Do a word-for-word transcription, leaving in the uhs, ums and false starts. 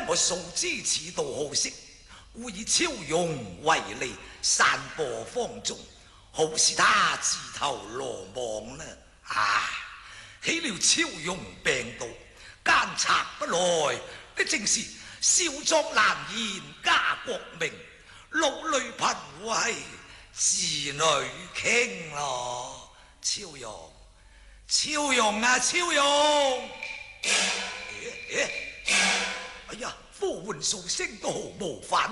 我素知此道好色，故以超容為利，散播坊中，好使他自投羅網呢。啊！豈料超容病倒，奸賊不來，呢正是少壯難言家國明，老淚頻為子女傾咯。超容，超容啊，超容！哎呀，呼喚數聲都毫無反